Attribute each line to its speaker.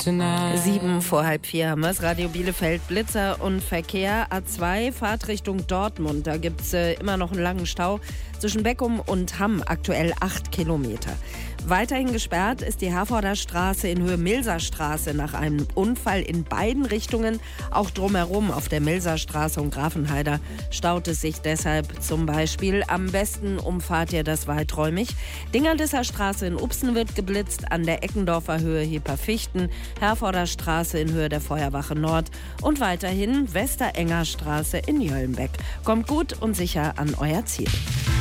Speaker 1: tonight.
Speaker 2: 3:07 haben wir es. Radio Bielefeld, Blitzer und Verkehr. A2, Fahrtrichtung Dortmund. Da gibt es immer noch einen langen Stau zwischen Beckum und Hamm. Aktuell 8 Kilometer. Weiterhin gesperrt ist die Herforder Straße in Höhe Milserstraße nach einem Unfall in beiden Richtungen. Auch drumherum auf der Milserstraße und Grafenheider staut es sich deshalb zum Beispiel. Am besten umfahrt ihr das weiträumig. Dingerlisser Straße in Upsen wird geblitzt, an der Eckendorfer Höhe Hieperfichten, Herforder Straße in Höhe der Feuerwache Nord und weiterhin Westerenger Straße in Jöllenbeck. Kommt gut und sicher an euer Ziel.